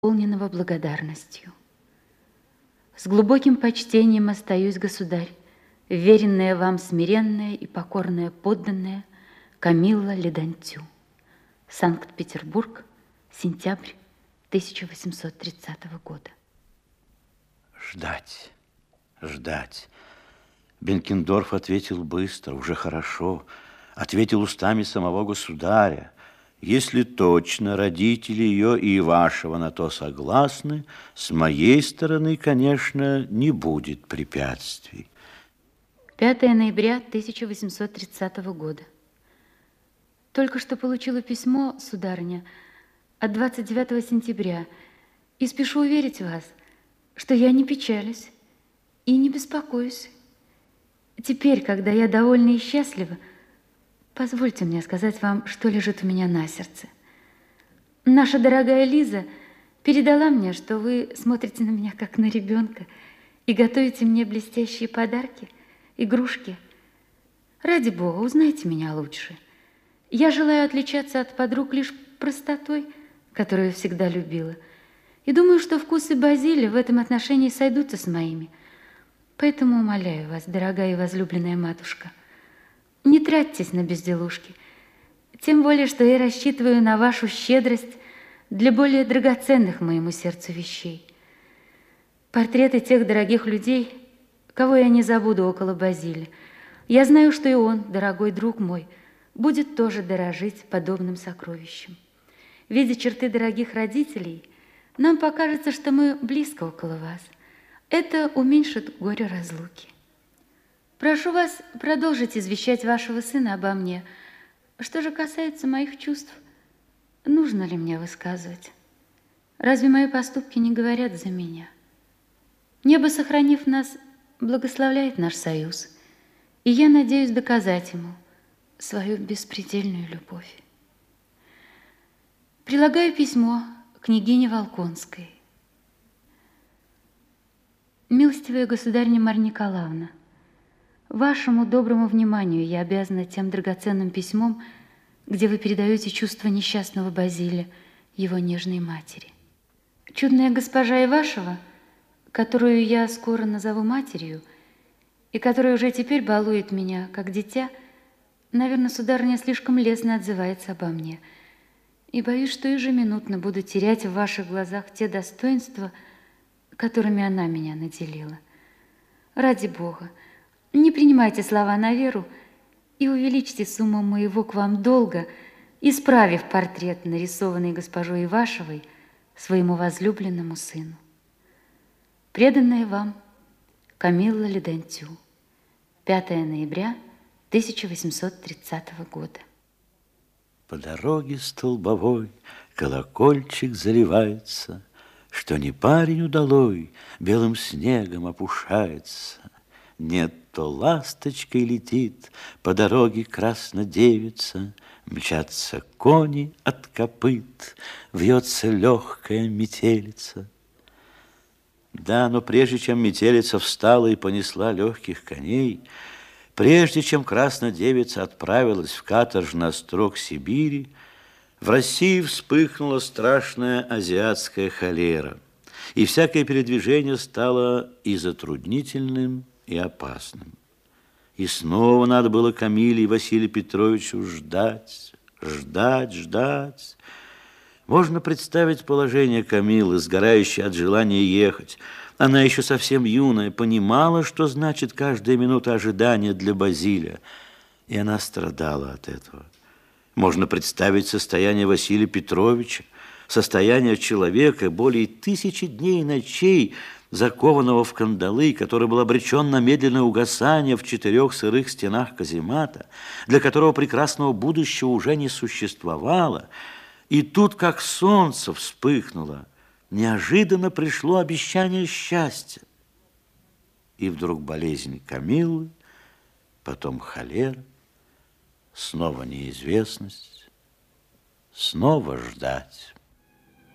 исполненного благодарностью. С глубоким почтением остаюсь, государь, веренная вам смиренная и покорная подданная Камилла Ледантю. Санкт-Петербург, сентябрь 1830 года. Ждать, ждать. Бенкендорф ответил быстро, уже хорошо. Ответил устами самого государя. Если точно родители ее и вашего на то согласны, с моей стороны, конечно, не будет препятствий. 5 ноября 1830 года. Только что получила письмо, сударыня, от 29 сентября, и спешу уверить вас, что я не печалюсь и не беспокоюсь. Теперь, когда я довольна и счастлива, позвольте мне сказать вам, что лежит у меня на сердце. Наша дорогая Лиза передала мне, что вы смотрите на меня как на ребенка и готовите мне блестящие подарки, игрушки. Ради Бога, узнайте меня лучше. Я желаю отличаться от подруг лишь простотой, которую я всегда любила. И думаю, что вкусы Базилия в этом отношении сойдутся с моими. Поэтому умоляю вас, дорогая и возлюбленная матушка, не тратьтесь на безделушки, тем более, что я рассчитываю на вашу щедрость для более драгоценных моему сердцу вещей. Портреты тех дорогих людей, кого я не забуду около Базилия. Я знаю, что и он, дорогой друг мой, будет тоже дорожить подобным сокровищем. Видя черты дорогих родителей, нам покажется, что мы близко около вас. Это уменьшит горе разлуки. Прошу вас продолжить извещать вашего сына обо мне. Что же касается моих чувств, нужно ли мне высказывать? Разве мои поступки не говорят за меня? Небо, сохранив нас, благословляет наш союз, и я надеюсь доказать ему свою беспредельную любовь. Прилагаю письмо княгине Волконской. Милостивая государыня Марья Николаевна, вашему доброму вниманию я обязана тем драгоценным письмом, где вы передаете чувства несчастного Базилия его нежной матери. Чудная госпожа Ивашева, которую я скоро назову матерью, и которая уже теперь балует меня, как дитя, наверное, сударыня слишком лестно отзывается обо мне, и боюсь, что ежеминутно буду терять в ваших глазах те достоинства, которыми она меня наделила. Ради Бога, не принимайте слова на веру и увеличьте сумму моего к вам долга, исправив портрет, нарисованный госпожой Ивашевой, своему возлюбленному сыну. Преданная вам Камилла Ледантю. 5 ноября 1830 года. По дороге столбовой колокольчик заливается, что не парень удалой белым снегом опушается. Нет, то ласточкой летит по дороге краснодевица, мчатся кони от копыт, вьется легкая метелица. Да, но прежде чем метелица встала и понесла легких коней, прежде чем краснодевица отправилась в каторжный острог Сибири, в России вспыхнула страшная азиатская холера, и всякое передвижение стало и затруднительным, и опасным. И снова надо было Камиле и Василию Петровичу ждать, ждать, ждать. Можно представить положение Камилы, сгорающей от желания ехать. Она еще совсем юная, понимала, что значит каждая минута ожидания для Базилия, и она страдала от этого. Можно представить состояние Василия Петровича, состояние человека, более 1000 дней и ночей, закованного в кандалы, который был обречен на медленное угасание в 4 сырых стенах каземата, для которого прекрасного будущего уже не существовало. И тут, как солнце вспыхнуло, неожиданно пришло обещание счастья. И вдруг болезнь Камиллы, потом холера, снова неизвестность, снова ждать.